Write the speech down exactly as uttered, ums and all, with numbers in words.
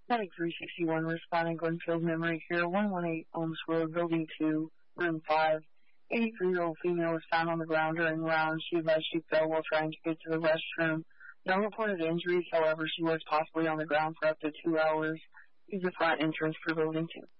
Static three sixty-one responding Glenfield Memory here, one one eight Elms Road, Building two, Room five. eighty-three-year-old female was found on the ground during rounds. She advised she fell while trying to get to the restroom. No reported injuries, however, she was possibly on the ground for up to two hours. Use the front entrance for Building two.